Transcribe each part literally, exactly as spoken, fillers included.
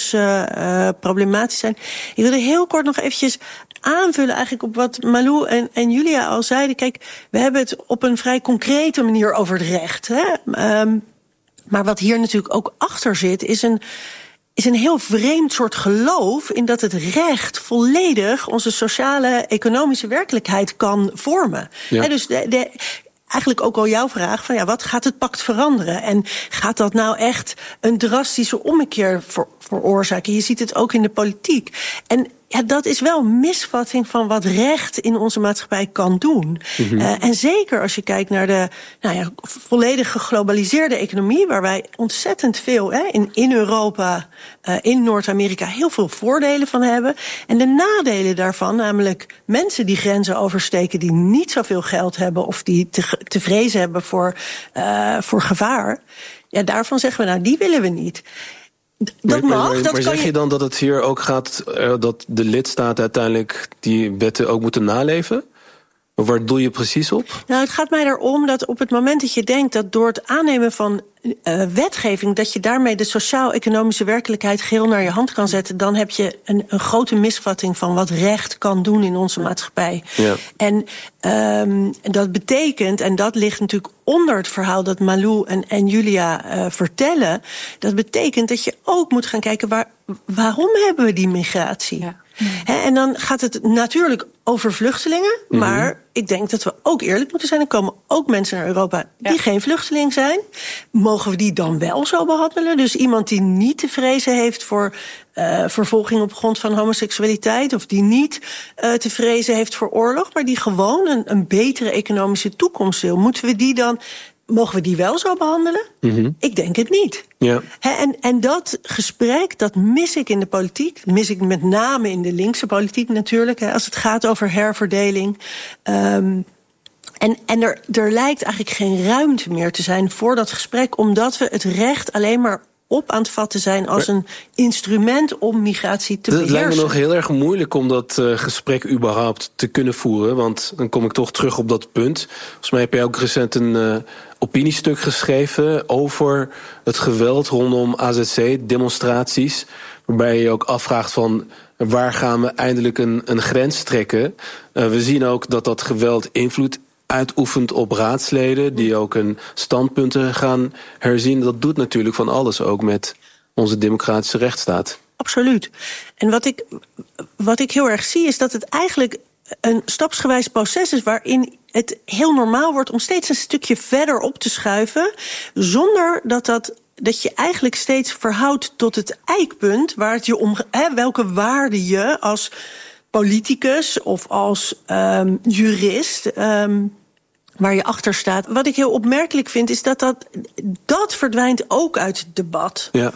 uiterst uh, uh, problematisch zijn. Ik wilde heel kort nog eventjes aanvullen eigenlijk op wat Malou en, en Julia al zeiden. Kijk, we hebben het op een vrij concrete manier over het recht. Hè? Um, maar wat hier natuurlijk ook achter zit, is een, is een heel vreemd soort geloof in dat het recht volledig onze sociale, economische werkelijkheid kan vormen. Ja. He, dus de, de, eigenlijk ook al jouw vraag van ja, wat gaat het pact veranderen? En gaat dat nou echt een drastische ommekeer voor, veroorzaken? Je ziet het ook in de politiek. En ja, dat is wel een misvatting van wat recht in onze maatschappij kan doen. Mm-hmm. Uh, en zeker als je kijkt naar de nou ja, volledig geglobaliseerde economie, waar wij ontzettend veel hè, in, in Europa, uh, in Noord-Amerika heel veel voordelen van hebben. En de nadelen daarvan, namelijk mensen die grenzen oversteken, die niet zoveel geld hebben of die te, te vrezen hebben voor, uh, voor gevaar. Ja, daarvan zeggen we, nou, die willen we niet. Dat maar, mag, maar, dat maar kan zeg je dan dat het hier ook gaat, uh, dat de lidstaten uiteindelijk die wetten ook moeten naleven? Of waar doel je precies op? Nou, het gaat mij erom dat op het moment dat je denkt dat door het aannemen van uh, wetgeving, dat je daarmee de sociaal-economische werkelijkheid geheel naar je hand kan zetten, dan heb je een, een grote misvatting van wat recht kan doen in onze maatschappij. Ja. En um, dat betekent, en dat ligt natuurlijk onder het verhaal dat Malou en, en Julia uh, vertellen, dat betekent dat je ook moet gaan kijken, waar, waarom hebben we die migratie? Ja. He, en dan gaat het natuurlijk over vluchtelingen. Mm-hmm. Maar ik denk dat we ook eerlijk moeten zijn. Er komen ook mensen naar Europa die ja. geen vluchteling zijn. Mogen we die dan wel zo behandelen? Dus iemand die niet te vrezen heeft voor uh, vervolging op grond van homoseksualiteit, of die niet uh, te vrezen heeft voor oorlog, maar die gewoon een, een betere economische toekomst wil. Moeten we die dan... Mogen we die wel zo behandelen? Mm-hmm. Ik denk het niet. Ja. He, en, en dat gesprek, dat mis ik in de politiek. Dat mis ik met name in de linkse politiek natuurlijk. He, als het gaat over herverdeling. Um, en en er, er lijkt eigenlijk geen ruimte meer te zijn voor dat gesprek, omdat we het recht alleen maar op aan het vatten zijn als een instrument om migratie te beheersen. Het lijkt me nog heel erg moeilijk om dat uh, gesprek überhaupt te kunnen voeren. Want dan kom ik toch terug op dat punt. Volgens mij heb jij ook recent een uh, opiniestuk geschreven over het geweld rondom A Z C-demonstraties. Waarbij je je ook afvraagt van waar gaan we eindelijk een, een grens trekken. Uh, we zien ook dat dat geweld invloed uitoefent op raadsleden die ook hun standpunten gaan herzien. Dat doet natuurlijk van alles ook met onze democratische rechtsstaat. Absoluut. En wat ik, wat ik heel erg zie is dat het eigenlijk een stapsgewijs proces is waarin het heel normaal wordt om steeds een stukje verder op te schuiven, zonder dat dat dat je eigenlijk steeds verhoudt tot het eikpunt waar het je om, hè, welke waarde je als politicus of als um, jurist um, waar je achter staat. Wat ik heel opmerkelijk vind, is dat dat, dat verdwijnt ook uit het debat. Ja.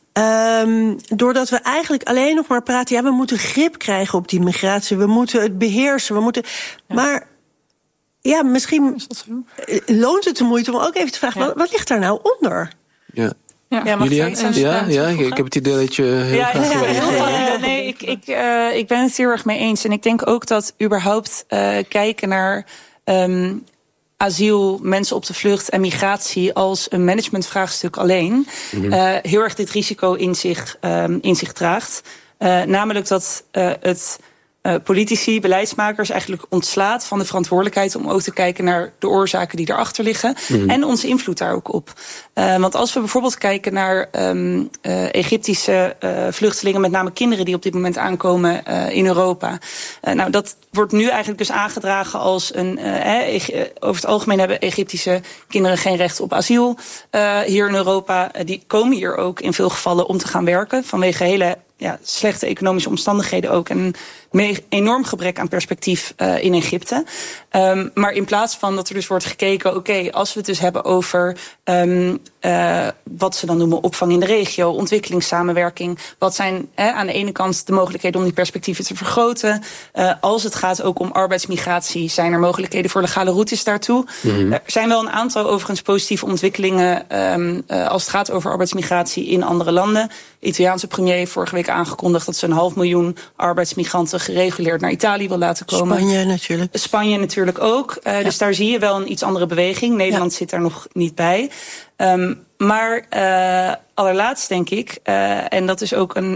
Um, doordat we eigenlijk alleen nog maar praten, ja, we moeten grip krijgen op die migratie, we moeten het beheersen, we moeten. Ja. Maar ja, misschien loont het de moeite om ook even te vragen, ja. wat, wat ligt daar nou onder? Ja. Ja, ja, Julia? Ja, ja, ik heb het idee dat je heel ja, graag ja, wil ja, ja, nee, ik, ik, uh, ik ben het heel erg mee eens. En ik denk ook dat überhaupt uh, kijken naar um, asiel, mensen op de vlucht en migratie als een managementvraagstuk alleen mm-hmm. uh, heel erg dit risico in zich, um, in zich draagt. Uh, namelijk dat uh, het Uh, politici, beleidsmakers eigenlijk ontslaat van de verantwoordelijkheid om ook te kijken naar de oorzaken die erachter liggen mm. en onze invloed daar ook op. Uh, want als we bijvoorbeeld kijken naar um, uh, Egyptische uh, vluchtelingen, met name kinderen die op dit moment aankomen uh, in Europa. Uh, nou, dat wordt nu eigenlijk dus aangedragen als een uh, eh, over het algemeen hebben Egyptische kinderen geen recht op asiel uh, hier in Europa. Uh, die komen hier ook in veel gevallen om te gaan werken vanwege hele ja, slechte economische omstandigheden ook. En een enorm gebrek aan perspectief uh, in Egypte. Um, maar in plaats van dat er dus wordt gekeken, oké, okay, als we het dus hebben over um, uh, wat ze dan noemen opvang in de regio, ontwikkelingssamenwerking. Wat zijn eh, aan de ene kant de mogelijkheden om die perspectieven te vergroten. Uh, als het gaat ook om arbeidsmigratie, zijn er mogelijkheden voor legale routes daartoe. Mm-hmm. Er zijn wel een aantal overigens positieve ontwikkelingen um, uh, als het gaat over arbeidsmigratie in andere landen. De Italiaanse premier heeft vorige week aangekondigd dat ze een half miljoen arbeidsmigranten gereguleerd naar Italië wil laten komen. Spanje natuurlijk. Spanje natuurlijk ook. Uh, ja. Dus daar zie je wel een iets andere beweging. Nederland ja. zit daar nog niet bij. Um, maar uh, allerlaatst denk ik, uh, en dat is ook een